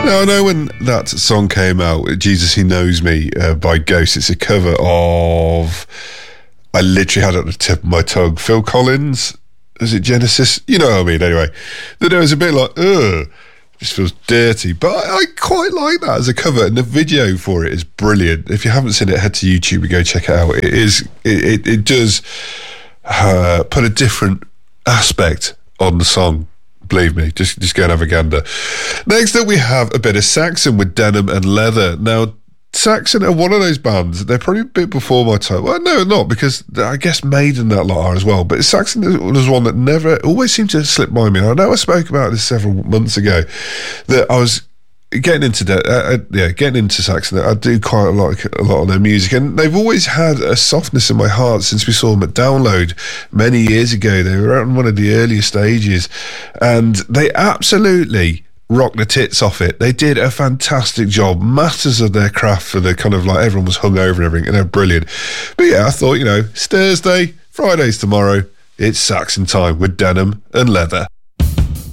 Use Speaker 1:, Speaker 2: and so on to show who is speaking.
Speaker 1: Now, I know when that song came out, Jesus He Knows Me by Ghost, it's a cover of, I literally had it at the tip of my tongue, Phil Collins, is it Genesis? You know what I mean, anyway. Then it was a bit like, ugh, just feels dirty, but I quite like that as a cover, and the video for it is brilliant. If you haven't seen it, head to YouTube and go check it out. It does put a different aspect on the song. Believe me, just go and have a gander. Next up, we have a bit of Saxon with Denim and Leather. Now, Saxon are one of those bands, they're probably a bit before my time. Well, no, not, because I guess Maiden that lot are as well. But Saxon was one that never, always seemed to slip by me. And I know I spoke about this several months ago, that I was getting into Saxon. I do quite like a lot of their music, and they've always had a softness in my heart since we saw them at Download many years ago. They were on one of the earlier stages, and they absolutely rocked the tits off it. They did a fantastic job, masters of their craft for the kind of like everyone was hungover and everything, and they're brilliant. But yeah, I thought, it's Thursday, Friday's tomorrow, it's Saxon time with Denim and Leather.